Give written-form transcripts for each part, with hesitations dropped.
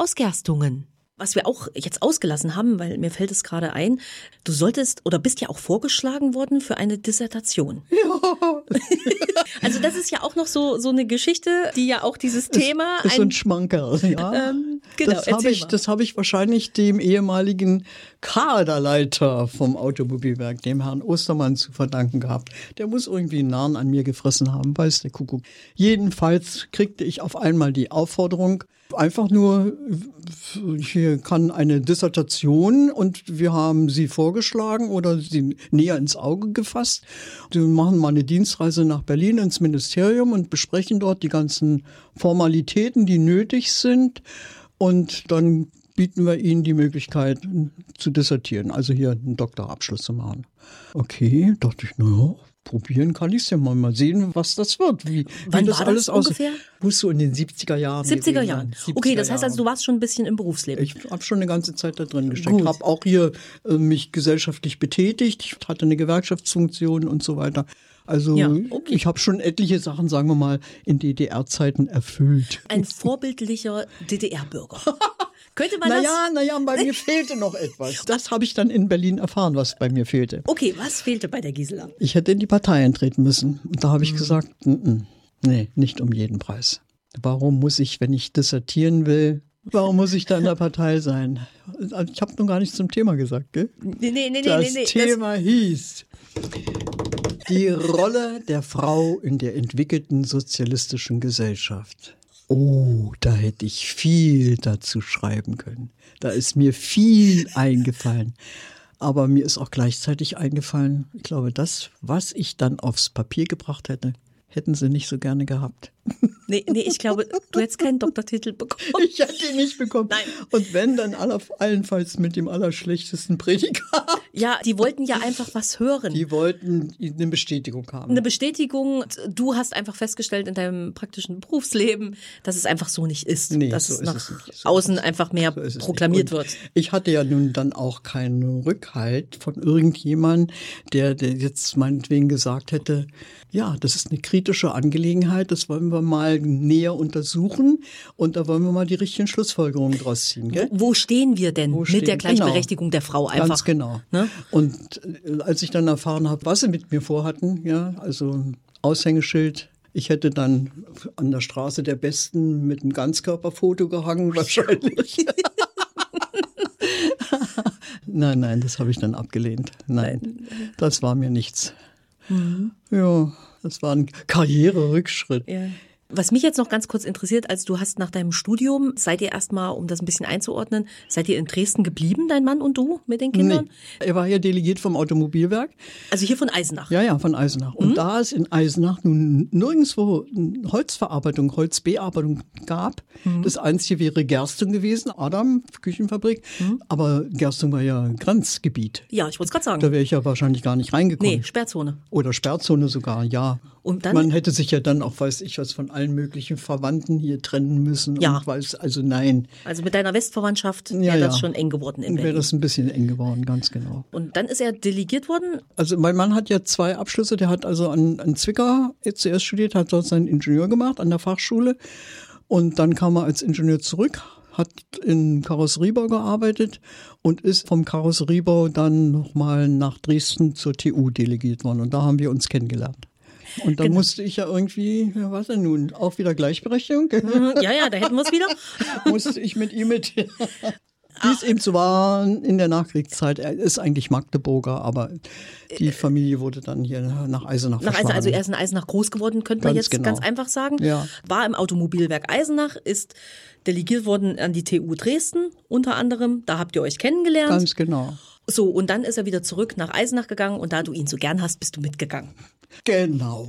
aus Gerstungen. Was wir auch jetzt ausgelassen haben, weil mir fällt es gerade ein, du solltest oder bist ja auch vorgeschlagen worden für eine Dissertation. Ja. Also das ist ja auch noch so eine Geschichte, die ja auch dieses Thema... Das ist so ein Schmankerl, ja. Genau, das habe ich wahrscheinlich dem ehemaligen Kaderleiter vom Automobilwerk, dem Herrn Ostermann, zu verdanken gehabt. Der muss irgendwie einen Narren an mir gefressen haben, weiß der Kuckuck. Jedenfalls kriegte ich auf einmal die Aufforderung, einfach nur, hier kann eine Dissertation und wir haben sie vorgeschlagen oder sie näher ins Auge gefasst. Wir machen mal eine Dienstreise nach Berlin ins Ministerium und besprechen dort die ganzen Formalitäten, die nötig sind. Und dann bieten wir Ihnen die Möglichkeit zu dissertieren, also hier einen Doktorabschluss zu machen. Okay, dachte ich, naja, probieren kann ich es ja mal sehen, was das wird. Wann das war alles das ungefähr? Muss so in den 70er Jahren 70er Jahren. Okay, das heißt also, du warst schon ein bisschen im Berufsleben. Ich habe schon eine ganze Zeit da drin gesteckt. Habe auch hier mich gesellschaftlich betätigt. Ich hatte eine Gewerkschaftsfunktion und so weiter. Also ja, okay. Ich habe schon etliche Sachen, sagen wir mal, in DDR-Zeiten erfüllt. Ein vorbildlicher DDR-Bürger. Könnte man Naja, bei mir fehlte noch etwas. Das habe ich dann in Berlin erfahren, was bei mir fehlte. Okay, was fehlte bei der Gisela? Ich hätte in die Partei eintreten müssen. Und da habe ich gesagt, nee, nicht um jeden Preis. Warum muss ich, wenn ich dissertieren will, warum muss ich da in der Partei sein? Ich habe noch gar nichts zum Thema gesagt, gell? Nee. Das Thema hieß die Rolle der Frau in der entwickelten sozialistischen Gesellschaft. Oh, da hätte ich viel dazu schreiben können. Da ist mir viel eingefallen. Aber mir ist auch gleichzeitig eingefallen, ich glaube, das, was ich dann aufs Papier gebracht hätte, hätten sie nicht so gerne gehabt. Nee, ich glaube, du hättest keinen Doktortitel bekommen. Ich hätte ihn nicht bekommen. Nein. Und wenn, dann allenfalls mit dem allerschlechtesten Prädikat. Ja, die wollten ja einfach was hören. Die wollten eine Bestätigung haben. Eine Bestätigung. Du hast einfach festgestellt in deinem praktischen Berufsleben, dass es einfach so nicht ist. Nee, dass so es ist nach es nicht. außen einfach mehr proklamiert wird. Ich hatte ja nun dann auch keinen Rückhalt von irgendjemandem, der jetzt meinetwegen gesagt hätte, ja, das ist eine kritische Angelegenheit, das wollen wir mal näher untersuchen und da wollen wir mal die richtigen Schlussfolgerungen draus ziehen. Gell? Wo stehen wir denn mit der Gleichberechtigung der Frau einfach? Ganz genau. Ne? Und als ich dann erfahren habe, was sie mit mir vorhatten, ja, also Aushängeschild, ich hätte dann an der Straße der Besten mit einem Ganzkörperfoto gehangen, wahrscheinlich. Nein, das habe ich dann abgelehnt. Nein, das war mir nichts. Mhm. Ja, das war ein Karriererückschritt. Ja. Was mich jetzt noch ganz kurz interessiert, als du hast nach deinem Studium, seid ihr erstmal, um das ein bisschen einzuordnen, seid ihr in Dresden geblieben, dein Mann und du mit den Kindern? Nee, er war ja delegiert vom Automobilwerk. Also hier von Eisenach? Ja, von Eisenach. Und da es in Eisenach nun nirgendwo Holzverarbeitung, Holzbearbeitung gab, das Einzige wäre Gerstung gewesen, Adam, Küchenfabrik, aber Gerstung war ja Grenzgebiet. Ja, ich wollte es gerade sagen. Da wäre ich ja wahrscheinlich gar nicht reingekommen. Nee, Sperrzone. Oder Sperrzone sogar, ja. Und dann? Man hätte sich ja dann auch, weiß ich was, von allen möglichen Verwandten hier trennen müssen. Ja. Und weiß, also nein. Also mit deiner Westverwandtschaft wäre das schon eng geworden in Berlin. Wäre das ein bisschen eng geworden, ganz genau. Und dann ist er delegiert worden? Also mein Mann hat ja 2 Abschlüsse. Der hat also an Zwickau zuerst studiert, hat dort seinen Ingenieur gemacht an der Fachschule. Und dann kam er als Ingenieur zurück, hat in Karosseriebau gearbeitet und ist vom Karosseriebau dann nochmal nach Dresden zur TU delegiert worden. Und da haben wir uns kennengelernt. Und dann musste ich ja irgendwie, was denn nun, auch wieder Gleichberechtigung? Ja, da hätten wir es wieder. Musste ich mit ihm mit. Wie es eben so war in der Nachkriegszeit. Er ist eigentlich Magdeburger, aber die Familie wurde dann hier nach Eisenach verschlagen. Also er ist in Eisenach groß geworden, könnte man jetzt ganz einfach sagen. Ja. War im Automobilwerk Eisenach, ist delegiert worden an die TU Dresden unter anderem. Da habt ihr euch kennengelernt. Ganz genau. So, und dann ist er wieder zurück nach Eisenach gegangen und da du ihn so gern hast, bist du mitgegangen. Genau.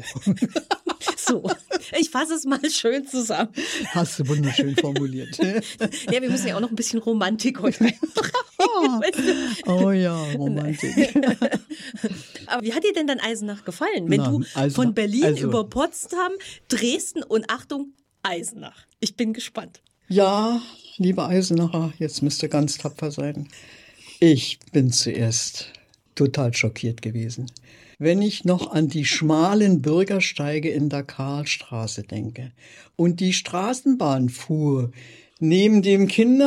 So, ich fasse es mal schön zusammen. Hast du wunderschön formuliert. Ja, wir müssen ja auch noch ein bisschen Romantik heute reinbringen. Oh ja, Romantik. Aber wie hat dir denn dann Eisenach gefallen, wenn du von Berlin über Potsdam, Dresden und Achtung, Eisenach? Ich bin gespannt. Ja, liebe Eisenacher, jetzt müsst ihr ganz tapfer sein. Ich bin zuerst total schockiert gewesen. Wenn ich noch an die schmalen Bürgersteige in der Karlstraße denke und die Straßenbahn fuhr neben dem